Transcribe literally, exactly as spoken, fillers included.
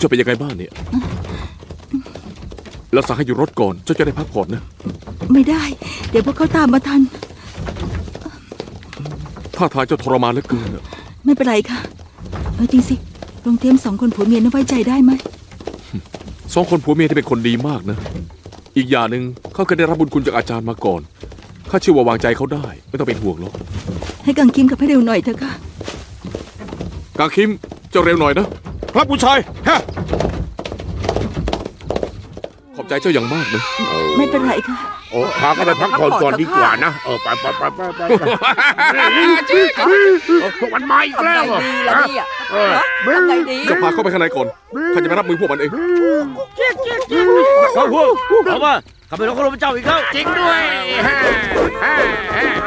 จะเป็นยังไงบ้างเนี่ยแล้วสั่งให้อยู่รถก่อนเจ้าจะได้พักผ่อนนะไม่ได้เดี๋ยวพวกเขาตามมาทันท่าทางเจ้าทรมานเหลือเกินไม่เป็นไรค่ะเออจริงสิโรงเตรียมสองคนผัวเมียน่าไว้ใจได้ไหมสองคนผัวเมียที่เป็นคนดีมากนะอีกอย่างหนึ่งเขาเคยได้รับบุญคุณจากอาจารย์มาก่อนข้าเชื่อว่าวางใจเขาได้ไม่ต้องเป็นห่วงหรอกให้กังคิมกับให้เร็วหน่อยเถอะค่ะกังคิมเจ้าเร็วหน่อยนะครับผู้ชายฮะขอบใจเจ้าอย่างมากนะไม่เป็นไรค่ะโอ้ข้าก็ไปพักผ่อนก่อนดีกว่านะเออไปไปไปไปไปพวกมันมาอีกแล้วเหรอจะพาเข้าไปข้างในก่อนข้าจะไปรับมือพวกมันเองพวกเอาว่าข้าไปรบกวนพระเจ้าอีกแล้วจริงด้วย